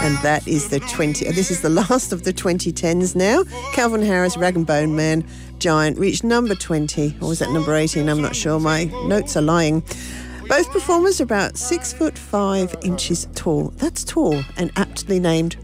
And that is the this is the last of the 2010s now. Calvin Harris, Rag and Bone Man, Giant, reached number 20, or was that number 18? I'm not sure, my notes are lying. Both performers are about 6'5" tall. That's tall and aptly named